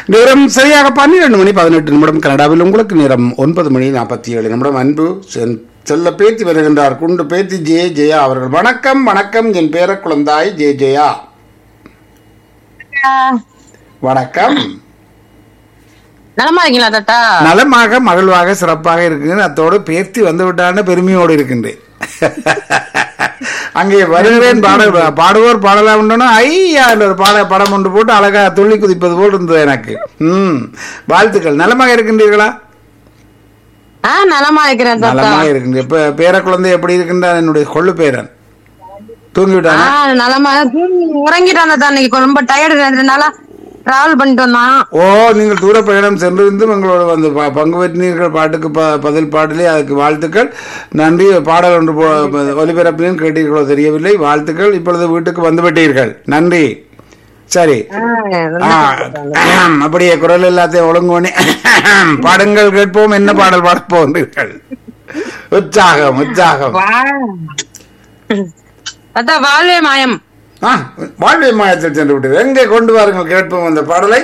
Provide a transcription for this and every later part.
நேரம் சரியாக 12 மணி 18 நிமிடம். கனடாவில் உங்களுக்கு நேரம் 9 மணி 47 நிமிடம். அன்பு செல்ல பேத்தி வருகின்றார். குண்டு பேத்தி ஜெயா அவர்கள். வணக்கம் வணக்கம். என் பேர குழந்தாய் ஜெயா. வணக்கம். நலமா இருக்கீங்களா தாத்தா? நலமாக மகிழ்வாக சிறப்பாக இருக்குங்க. அத்தோடு பேத்தி வந்து விட்டான்னு பெருமையோடு இருக்கின்றேன். அங்கே வருகிறேன் பாடுவோர் பாடலாம் ஐயா ஒரு படம் ஒன்று போட்டு அழகா துள்ளி குதிப்பது போல் இருந்தது எனக்கு. வாழ்த்துக்கள். நலமாக இருக்கின்றீர்களா? நலமா இருக்கிறேன் தாத்தா. நலமாக இருக்கின்ற. இப்ப பேர குழந்தை எப்படி இருக்கின்றான்? என்னுடைய கொள்ளு பேரன் தூங்கிவிட்டான். நலமா உறங்கிட்டான் தாத்தா. இன்னைக்கு ரொம்ப டயர்டு, 2 நாளா டிராவல் பண்ணிட்டு வந்தான். ஓ, நீங்கள் தூர பயணம் சென்றிருந்து எங்களோட வந்து பங்கு பெற்றீர்கள். பாட்டுக்கு பதில் பாடலே. அதுக்கு வாழ்த்துக்கள். நன்றி. பாடல் ஒன்று ஒலிபரப்பினேன், கேட்டீர்களோ தெரியவில்லை. வாழ்த்துக்கள். இப்பொழுது வீட்டுக்கு வந்து விட்டீர்கள். நன்றி. சரி, அப்படியே குரல் எல்லாத்தையும் ஒழுங்கோனே பாடுங்கள், கேட்போம். என்ன பாடல் பாடப் போகிறீர்கள்? உற்சாகம் உற்சாகம். தாத்தா வாழ்வே மாயம். வாழ்வை மாயத்தில் சென்று விட்டது. எங்கே கொண்டு வாருங்கள், கேட்போம் அந்த பாடலை.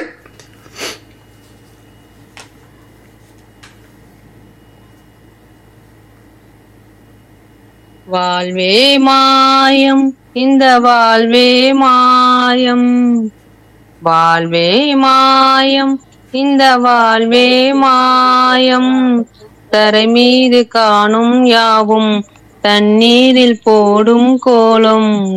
வாழ்வே மாயம், இந்த வாழ்வே மாயம், வாழ்வே மாயம், இந்த வாழ்வே மாயம், தரை மீது காணும் யாவும் தண்ணீரில் போடும் கோலம்.